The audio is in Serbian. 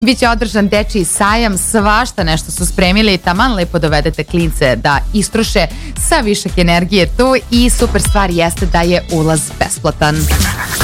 Biće održan dečiji sajam, svašta nešto su spremili, taman lepo dovedete klince da istroše sa višak energije tu i super stvar jeste da je ulaz besplatan.